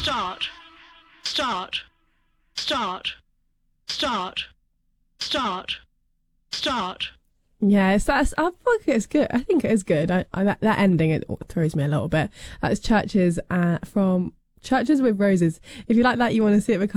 start, start, start, start, start, start. Yes, that's. I think it's good. I think it is good. That ending, it throws me a little bit. That's Churches from Churches with Roses. If you like that, you want to see it become